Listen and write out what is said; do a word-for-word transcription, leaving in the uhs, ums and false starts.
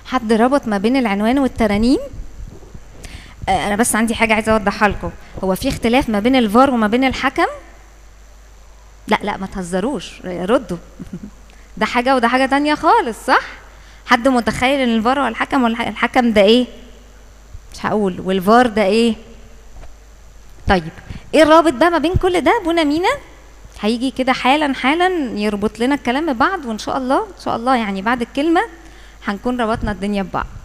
حد ربط ما بين العنوان والترانيم؟ آه انا بس عندي حاجه عايزه اوضحها لكم. هو في اختلاف ما بين الفار وما بين الحكم؟ لا لا ما تهزروش، ردوا. ده حاجه وده حاجه تانية خالص، صح؟ حد متخيل ان الفار هو الحكم ولا الحكم ده ايه؟ مش هقول. والفار ده ايه؟ طيب ايه الرابط بقى ما بين كل ده؟ ابونا مينا هيجي كده حالا حالا يربط لنا الكلام ببعض، وان شاء الله ان شاء الله يعني بعد الكلمه هنكون ربطنا الدنيا ببعض.